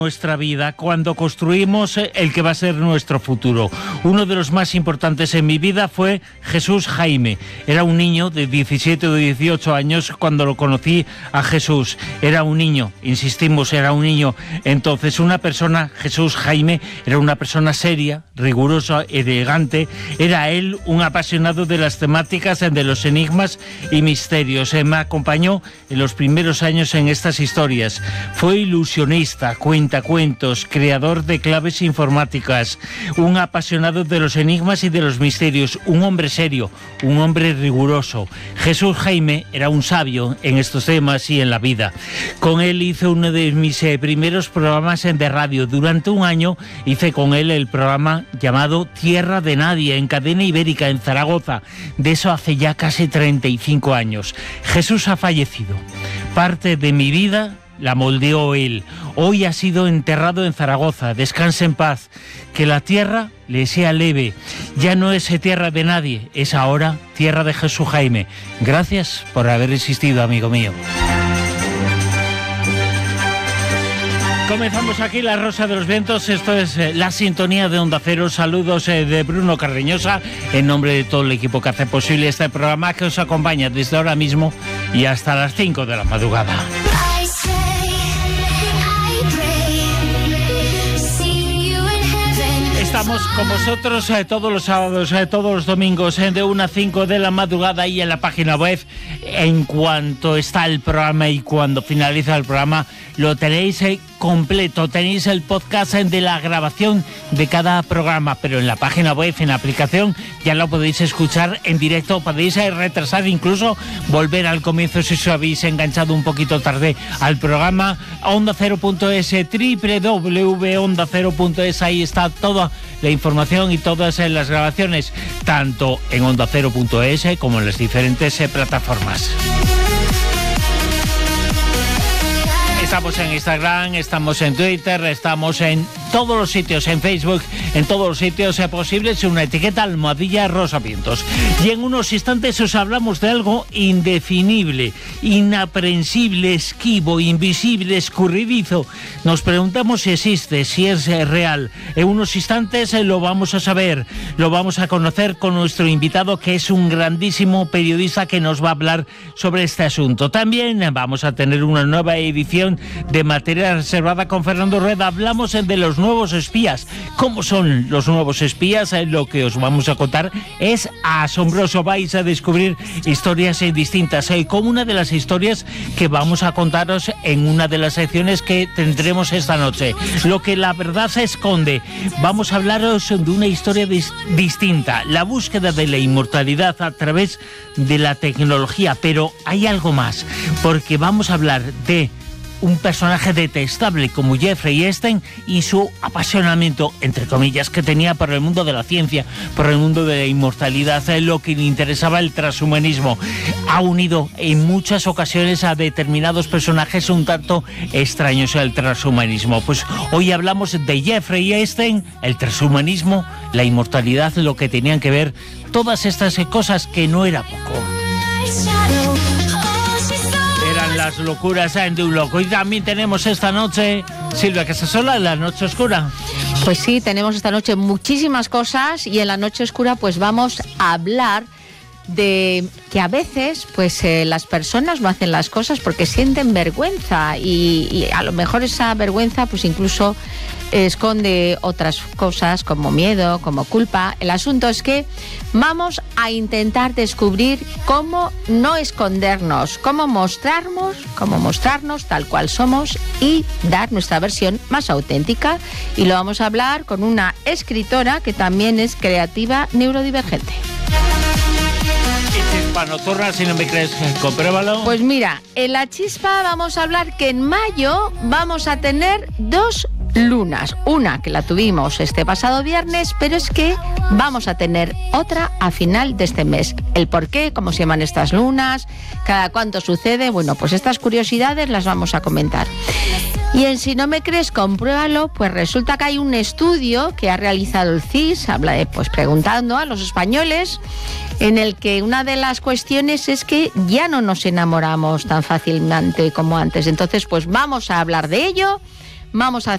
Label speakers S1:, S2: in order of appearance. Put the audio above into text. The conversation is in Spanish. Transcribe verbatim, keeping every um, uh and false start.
S1: nuestra vida cuando construimos el que va a ser nuestro futuro. Uno de los más importantes en mi vida fue Jesús Jaime. Era un niño de diecisiete o dieciocho años cuando lo conocí a Jesús. Era un niño, insistimos, era un niño. Entonces una persona, Jesús Jaime, era una persona seria, rigurosa, elegante. Era él un apasionado de las temáticas, de los enigmas y misterios. Me acompañó en los primeros años en estas historias. Fue ilusionista, cuenta cuentos, creador de claves informáticas, un apasionado de los enigmas y de los misterios, un hombre serio, un hombre riguroso. Jesús Jaime era un sabio en estos temas y en la vida. Con él hice uno de mis eh, primeros programas de radio. Durante un año hice con él el programa llamado Tierra de Nadie en Cadena Ibérica en Zaragoza. De eso hace ya casi treinta y cinco años. Jesús ha fallecido. Parte de mi vida la moldeó él. Hoy ha sido enterrado en Zaragoza. Descanse en paz. Que la tierra le sea leve. Ya no es tierra de nadie, es ahora tierra de Jesús Jaime. Gracias por haber existido, amigo mío. Comenzamos aquí La Rosa de los Vientos. Esto es eh, la sintonía de Onda Cero. Saludos eh, de Bruno Carreñosa, en nombre de todo el equipo que hace posible este programa, que os acompaña desde ahora mismo y hasta las cinco de la madrugada. Estamos con vosotros eh, todos los sábados, eh, todos los domingos, eh, de una a cinco de la madrugada, y en la página web. En cuanto está el programa y cuando finaliza el programa, lo tenéis eh, completo. Tenéis el podcast eh, de la grabación de cada programa, pero en la página web, en la aplicación, ya lo podéis escuchar en directo. Podéis eh, retrasar, incluso volver al comienzo si os habéis enganchado un poquito tarde al programa. onda cero punto es, doble u doble u doble u punto onda cero punto es, ahí está toda la información y todas eh, las grabaciones, tanto en onda cero punto es eh, como en las diferentes eh, plataformas. Estamos en Instagram, estamos en Twitter, estamos en todos los sitios, en Facebook, en todos los sitios eh, posibles, una etiqueta almohadilla Rosa Vientos. Y en unos instantes os hablamos de algo indefinible, inaprehensible, esquivo, invisible, escurridizo. Nos preguntamos si existe, si es eh, real. En unos instantes eh, lo vamos a saber, lo vamos a conocer con nuestro invitado, que es un grandísimo periodista que nos va a hablar sobre este asunto. También eh, vamos a tener una nueva edición de Materia Reservada con Fernando Rueda. Hablamos de los nuevos espías. ¿Cómo son los nuevos espías? Lo que os vamos a contar es asombroso. Vais a descubrir historias distintas, como una de las historias que vamos a contaros en una de las secciones que tendremos esta noche. Lo que la verdad se esconde. Vamos a hablaros de una historia dis- distinta. La búsqueda de la inmortalidad a través de la tecnología. Pero hay algo más, porque vamos a hablar de un personaje detestable como Jeffrey Epstein y su apasionamiento, entre comillas, que tenía por el mundo de la ciencia, por el mundo de la inmortalidad, lo que le interesaba el transhumanismo. Ha unido en muchas ocasiones a determinados personajes un tanto extraños al transhumanismo. Pues hoy hablamos de Jeffrey Epstein, el transhumanismo, la inmortalidad, lo que tenían que ver todas estas cosas, que no era poco. Las locuras de un loco. Y también tenemos esta noche, Silvia Casasola, La Noche Oscura.
S2: Pues sí, tenemos esta noche muchísimas cosas, y en La Noche Oscura pues vamos a hablar de que a veces pues eh, las personas no hacen las cosas porque sienten vergüenza, y, y a lo mejor esa vergüenza pues incluso esconde otras cosas como miedo, como culpa. El asunto es que vamos a intentar descubrir cómo no escondernos, cómo mostrarnos, cómo mostrarnos tal cual somos y dar nuestra versión más auténtica. Y lo vamos a hablar con una escritora que también es creativa neurodivergente.
S1: Chispa nocturna, si no me crees, compruébalo.
S2: Pues mira, en La Chispa vamos a hablar que en mayo vamos a tener dos lunas. Una que la tuvimos este pasado viernes, pero es que vamos a tener otra a final de este mes. El por qué, cómo se llaman estas lunas, cada cuánto sucede, bueno, pues estas curiosidades las vamos a comentar. Y en Si no me crees, compruébalo, pues resulta que hay un estudio que ha realizado el C I S, habla de, pues preguntando a los españoles, en el que una de las cuestiones es que ya no nos enamoramos tan fácilmente como antes. Entonces, pues vamos a hablar de ello. Vamos a